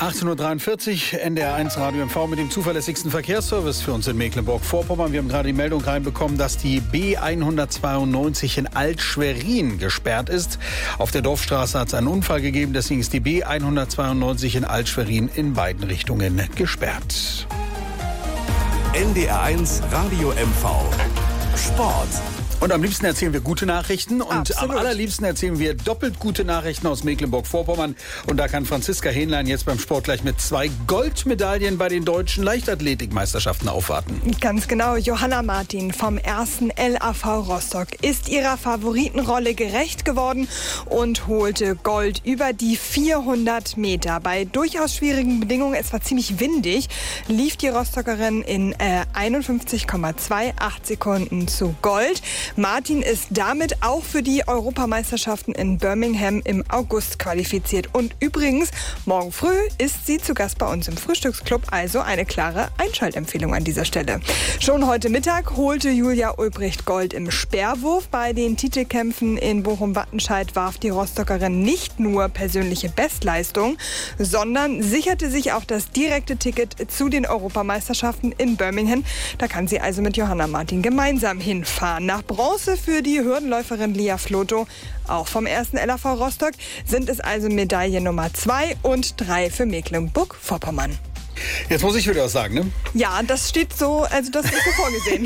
18.43 Uhr, NDR1 Radio MV mit dem zuverlässigsten Verkehrsservice für uns in Mecklenburg-Vorpommern. Wir haben gerade die Meldung reinbekommen, dass die B192 in Alt-Schwerin gesperrt ist. Auf der Dorfstraße hat es einen Unfall gegeben, deswegen ist die B192 in Alt-Schwerin in beiden Richtungen gesperrt. NDR1 Radio MV Sport. Und am liebsten erzählen wir gute Nachrichten und Absolut. am allerliebsten erzählen wir doppelt gute Nachrichten aus Mecklenburg-Vorpommern. Und da kann Franziska Hähnlein jetzt beim Sport gleich mit 2 Goldmedaillen bei den deutschen Leichtathletikmeisterschaften aufwarten. Ganz genau, Johanna Martin vom 1. LAV Rostock ist ihrer Favoritenrolle gerecht geworden und holte Gold über die 400 Meter. Bei durchaus schwierigen Bedingungen, es war ziemlich windig, lief die Rostockerin in 51,28 Sekunden zu Gold. Martin ist damit auch für die Europameisterschaften in Birmingham im August qualifiziert. Und übrigens, morgen früh ist sie zu Gast bei uns im Frühstücksclub, also eine klare Einschaltempfehlung an dieser Stelle. Schon heute Mittag holte Julia Ulbricht Gold im Speerwurf. Bei den Titelkämpfen in Bochum-Wattenscheid warf die Rostockerin nicht nur persönliche Bestleistung, sondern sicherte sich auch das direkte Ticket zu den Europameisterschaften in Birmingham. Da kann sie also mit Johanna Martin gemeinsam hinfahren. Nach Bronze für die Hürdenläuferin Lia Floto, auch vom 1. LAV Rostock, sind es also Medaille Nummer 2 und 3 für Mecklenburg-Vorpommern. Jetzt muss ich wieder was sagen, ne? Ja, das steht so, also das ist so vorgesehen.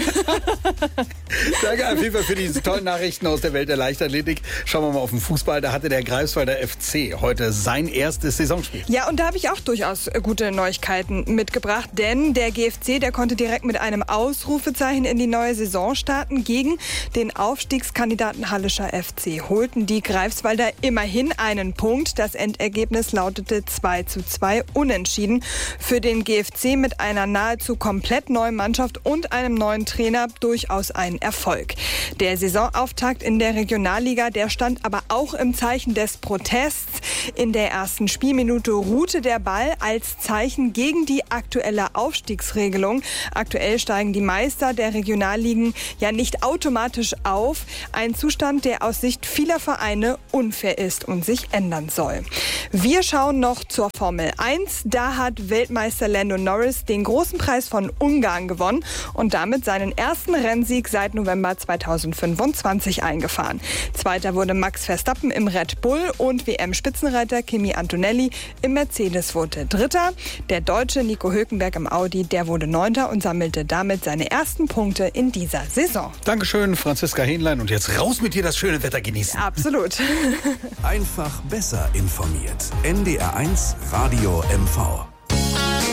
Danke auf jeden Fall für diese tollen Nachrichten aus der Welt der Leichtathletik. Schauen wir mal auf den Fußball. Da hatte der Greifswalder FC heute sein erstes Saisonspiel. Ja, und da habe ich auch durchaus gute Neuigkeiten mitgebracht, denn der GFC, der konnte direkt mit einem Ausrufezeichen in die neue Saison starten. Gegen den Aufstiegskandidaten Hallischer FC holten die Greifswalder immerhin einen Punkt. Das Endergebnis lautete 2:2 unentschieden. Für den GFC mit einer nahezu komplett neuen Mannschaft und einem neuen Trainer durchaus ein Erfolg. Der Saisonauftakt in der Regionalliga, der stand aber auch im Zeichen des Protests. In der ersten Spielminute ruhte der Ball als Zeichen gegen die aktuelle Aufstiegsregelung. Aktuell steigen die Meister der Regionalligen ja nicht automatisch auf. Ein Zustand, der aus Sicht vieler Vereine unfair ist und sich ändern soll. Wir schauen noch zur Formel 1. Da hat Weltmeister Lando Norris den großen Preis von Ungarn gewonnen und damit seinen ersten Rennsieg seit November 2025 eingefahren. Zweiter wurde Max Verstappen im Red Bull und WM-Spitzenreiter Kimi Antonelli im Mercedes wurde Dritter. Der Deutsche Nico Hülkenberg im Audi, der wurde Neunter und sammelte damit seine ersten Punkte in dieser Saison. Dankeschön, Franziska Hähnlein. Und jetzt raus mit dir, das schöne Wetter genießen. Absolut. Einfach besser informiert. NDR1 Radio MV.